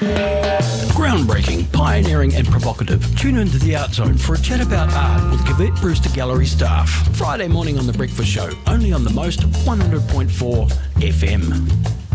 Groundbreaking, pioneering and provocative. Tune into the Art Zone for a chat about art with Cavett Brewster Gallery staff. Friday morning on The Breakfast Show, only on the Most 100.4 FM.